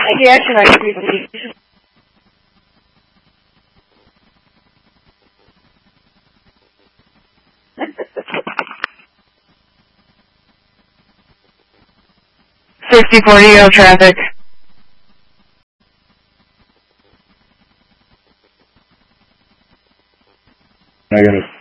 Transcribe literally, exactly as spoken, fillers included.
he actually likes music. sixty forty O traffic. I gotta